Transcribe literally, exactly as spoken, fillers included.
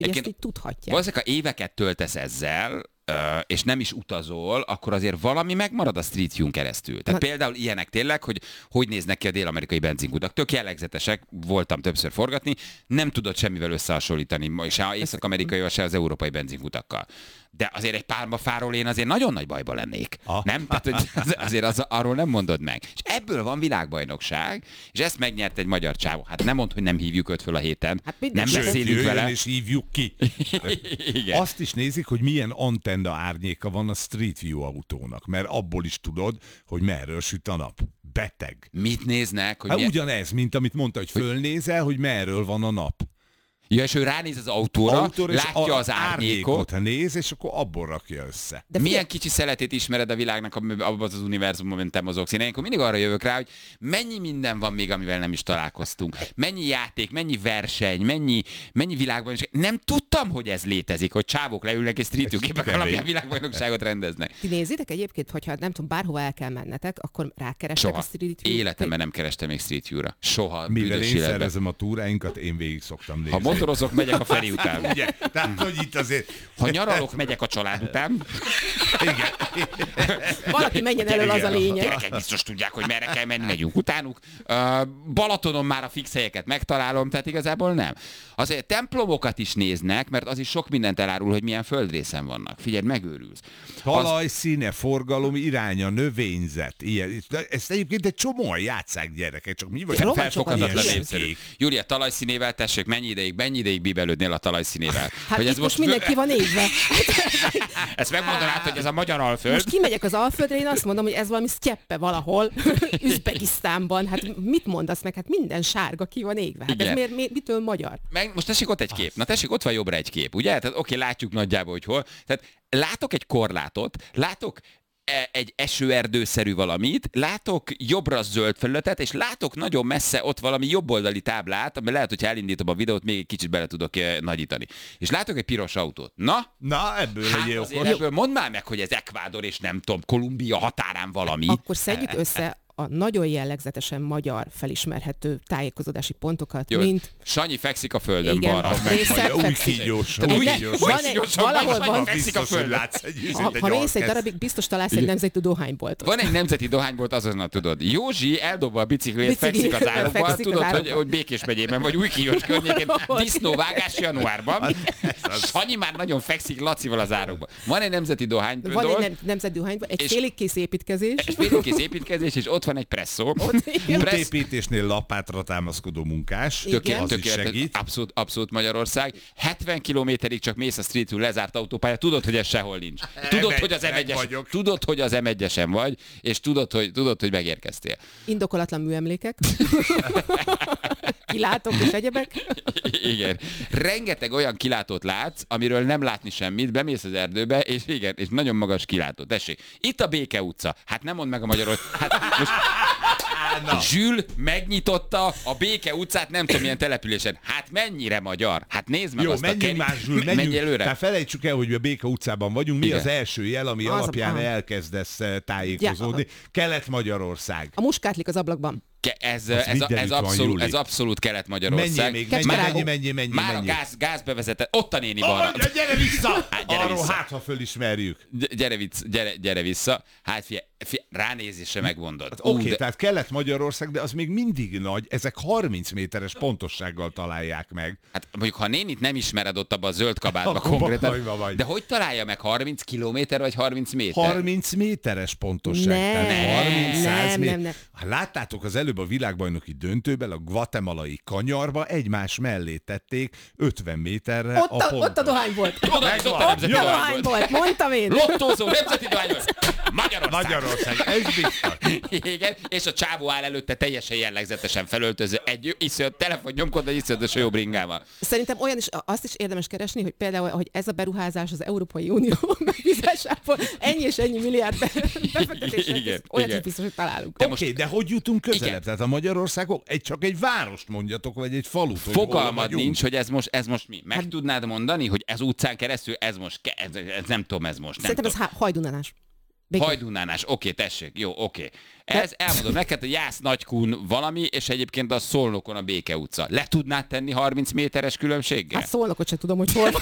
ezt így tudhatják. Valószínűleg, ha éveket töltesz ezzel, és nem is utazol, akkor azért valami megmarad a Street View-n keresztül. Tehát Na. például ilyenek tényleg, hogy hogy néznek ki a dél-amerikai benzinkutak. Tök jellegzetesek, voltam többször forgatni, nem tudod semmivel összehasonlítani, se az észak-amerikai, se az európai benzinkutakkal. De azért egy pálmafáról én azért nagyon nagy bajba lennék. Ah. Nem? Tehát, hogy azért az, arról nem mondod meg. És ebből van világbajnokság, és ezt megnyert egy magyar csávó. Hát nem mondd, hogy nem hívjuk őt föl a héten. Hát nem beszélünk vele. És hívjuk ki. Igen. Azt is nézik, hogy milyen antenna árnyéka van a Street View autónak, mert abból is tudod, hogy merről süt a nap. Beteg. Mit néznek? Hogy hát milyen... ugyanez, mint amit mondta, hogy fölnézel, hogy merről van a nap. Ja, és ő ránéz az autóra, Autóra látja az árnyékot. néz, és akkor abból rakja össze. De milyen kicsi szeletét ismered a világnak, abban az univerzumban, mint te mozogsz. Én ilyenkor mindig arra jövök rá, hogy mennyi minden van még, amivel nem is találkoztunk. Mennyi játék, mennyi verseny, mennyi, mennyi világbajnokság. Nem tudtam, hogy ez létezik, hogy csávók leülnek és Street View-képek alapján világbajnokságot rendeznek. Ti nézitek egyébként, hogyha nem tudom, bárhova el kell mennetek, akkor rákerestek Soha. a Street View? Életemben nem kerestem még Street View-ra. Soha. Mivel én szervezem a túráinkat, én végig szoktam nézni. Ha motorozok, megyek a Feri után. Ugye? Tehát, hogy itt azért... Ha nyaralok, megyek a család után. Igen. Valaki menjen elől, az a lényeg. Gyerekek biztos tudják, hogy merre kell menni, megyünk utánuk. Uh, Balatonon már a fix helyeket megtalálom, tehát igazából nem. Azért templomokat is néznek, mert az is sok mindent elárul, hogy milyen földrészen vannak. Figyelj, megőrülsz. Talaj, színe, forgalom, iránya, növényzet. Ilyen. Ezt egyébként egy csomóan játsszák gyerekek, csak mi vagy felfoghatatlan népszerű. Júlia, talajszínével tessék, mennyi ideig, mennyi ideig bíbelődnél a talajszínével? Hát hogy ez most mindenki van égve. Ezt megmondanád, hogy ez a magyar Alföld. Most kimegyek az Alföldre, én azt mondom, hogy ez valami sztyeppe valahol, Üzbegisztánban. Hát mit mondasz meg? Hát minden sárga ki van égve. Hát ez miért, miért, mitől magyar? Meg, most tessék ott egy kép. Na tessék, ott van jobbra egy kép, ugye? Tehát oké, látjuk nagyjából, hogy hol. Tehát látok egy korlátot, látok egy esőerdőszerű valamit, látok jobbra zöld felületet, és látok nagyon messze ott valami jobboldali táblát, ami lehet, hogy elindítom a videót, még egy kicsit bele tudok nagyítani. És látok egy piros autót. Na? Na, ebből hát egy okos. Ebből mondd már meg, hogy ez Ekvádor és nem tudom, Kolumbia határán valami. Akkor szedjük össze a nagyon jellegzetesen magyar felismerhető tájékozódási pontokat, jó, mint... Sanyi fekszik a földön igen, balra. Új kígyós. Új kígyós. Valahol van... fekszik a földön. Ha, ha mész egy darabig, biztos találsz egy nemzeti dohányboltot. Van egy nemzeti dohánybolt, azonnal tudod. Józsi eldobva a biciklét, fekszik az árokban, tudod, hogy, hogy Békés megyében, vagy Újkígyós környékén, disznóvágás januárban. Sanyi már nagyon fekszik Lacival az árokban. Van egy nemzeti dohánybolt. Van egy nemzeti dohánybolt, egy féligkész építkezés. Egy féligkész építkezés, és ott van egy presszó. Útépítésnél lapátra támaszkodó munkás, tökélet, az is segít. Abszolút, abszolút Magyarország. hetven kilométerig csak mész a Street View lezárt autópálya, tudod, hogy ez sehol nincs. Tudod, hogy az em egyes, tudod, hogy az em egyesen vagy, és tudod, hogy, tudod, hogy megérkeztél. Indokolatlan műemlékek. Kilátók és egyebek. Igen. Rengeteg olyan kilátót látsz, amiről nem látni semmit, bemész az erdőbe, és igen, és nagyon magas kilátó. Tessék, itt a Béke utca. Hát nem mondd meg a magyarul. Hát most... Zsül megnyitotta a Béke utcát, nem tudom milyen településen. Hát mennyire magyar? Hát nézd meg jó, azt a menjünk már, Zsül, menjünk. Menj előre. Tehát felejtsük el, hogy a Béke utcában vagyunk. Mi igen. az első jel, ami az alapján a... elkezdesz tájékozódni? Ja, Kelet-Magyarország. A muskátlik az ablakban. Ez, ez, ez, abszolút, ez abszolút Kelet-Magyarország. Mennyi, még, mennyi, mennyi, mennyi, már mennyi. a gáz, gáz bevezetett. Ott a néni balra. Oh, gyere vissza! Hát, gyere arról vissza. hát, ha fölismerjük. Gyere, vicc, gyere, gyere vissza. Hát fie, fie, ránézésre megmondod. Hát, Oké, okay, de... tehát Kelet-Magyarország, de az még mindig nagy. Ezek harminc méteres pontossággal találják meg. Hát mondjuk, ha nénit nem ismered ott abban a zöld kabátba konkrétan. De hogy találja meg harminc kilométer vagy harminc méter? harminc méteres pontosság. Nem, tehát harminc, száz nem, nem, nem. Láttátok az előbb a világbajnoki döntőben, a guatemalai kanyarba egymás mellé tették ötven méterre ott a, a pontot. Ott a dohány volt. Ott a nemzeti dohány volt, mondtam én. Lottózó, nemzeti dohány volt. Magyarország. Magyarország, ez biztos. Igen, és a csávó áll előtte teljesen jellegzetesen felöltöző, egy iszonyat telefon nyomkod, egy iszonyatos jó bringával. Szerintem olyan is, azt is érdemes keresni, hogy például, hogy ez a beruházás az Európai Unió megbízásából ennyi és ennyi milliárd befektetésre, olyan is biztos, hogy találunk. Oké, okay, de hogy jutunk közelebb? Igen. Tehát a Magyarországok egy, csak egy várost mondjatok, vagy egy falut. Fogalmad nincs, hogy ez most, ez most mi. Meg hát, tudnád mondani, hogy ez utcán keresztül, ez most, ez, ez nem tudom, ez most. Nem szerintem tudom. ez hajdunálás. Hajdúnánás, oké, okay, tessék, jó, oké. Okay. Ez, elmondom neked, hogy Jász Nagykun valami, és egyébként a Szolnokon a Béke utca. Le tudnád tenni harminc méteres különbséggel? Hát Szolnokot sem tudom, hogy hol van.